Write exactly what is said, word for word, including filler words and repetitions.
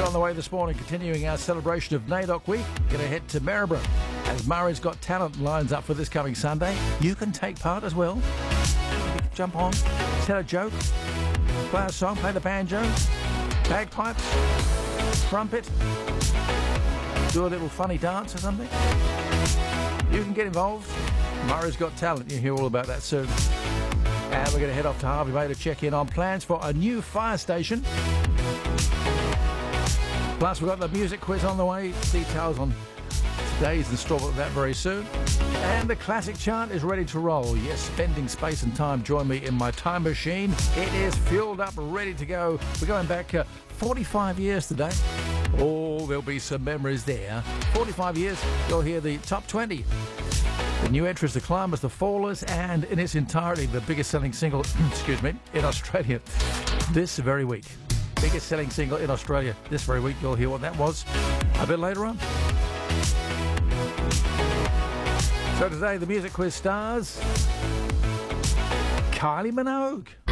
on the way this morning, continuing our celebration of NAIDOC Week. Going to head to Maryborough as Murray's Got Talent lines up for this coming Sunday. You can take part as well. Jump on, tell a joke, play a song, play the banjo, bagpipes, trumpet, do a little funny dance or something. You can get involved. Murray's Got Talent. You'll hear all about that soon. And we're going to head off to Harvey Bay to check in on plans for a new fire station. Plus, we've got the music quiz on the way. Details on today's instalment of that very soon. And the classic chart is ready to roll. Yes, spending space and time. Join me in my time machine. It is fueled up, ready to go. We're going back uh, forty-five years today. Oh, there'll be some memories there. forty-five years, you'll hear the top twenty. The new entrants, The Climbers, The Fallers, and in its entirety, the biggest selling single, excuse me, in Australia this very week. Biggest selling single in Australia this very week. You'll hear what that was a bit later on. So today, the music quiz stars Kylie Minogue.